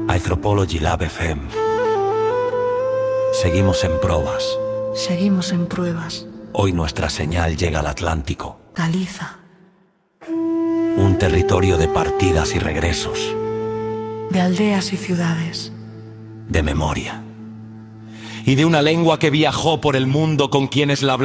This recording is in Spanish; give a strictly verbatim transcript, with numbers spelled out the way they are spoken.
Anthropology Lab F M. Seguimos en probas. Seguimos en pruebas. Hoy nuestra señal llega al Atlántico. Galiza. Un territorio de partidas y regresos. De aldeas y ciudades. De memoria. Y de una lengua que viajó por el mundo con quienes la hablaban.